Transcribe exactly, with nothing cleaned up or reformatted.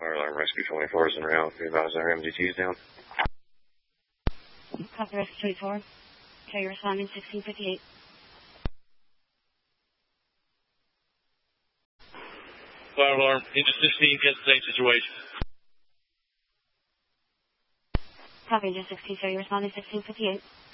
Fire alarm rescue twenty-four is in route. We advise our M D T is down. Copy rescue twenty-four. Okay, you're responding sixteen fifty-eight. Fire alarm, engine sixteen, get the same situation. Copy engine sixteen, so you're responding sixteen fifty-eight.